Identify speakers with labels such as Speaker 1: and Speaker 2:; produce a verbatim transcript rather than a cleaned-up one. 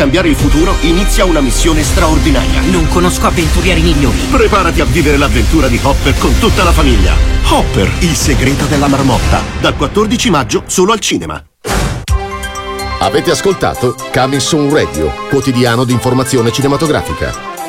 Speaker 1: cambiare il futuro, inizia una missione straordinaria.
Speaker 2: Non conosco avventurieri migliori.
Speaker 1: Preparati a vivere l'avventura di Hopper con tutta la famiglia. Hopper, il segreto della marmotta. Dal quattordici maggio solo al cinema.
Speaker 3: Avete ascoltato Coming Soon Radio, quotidiano di informazione cinematografica.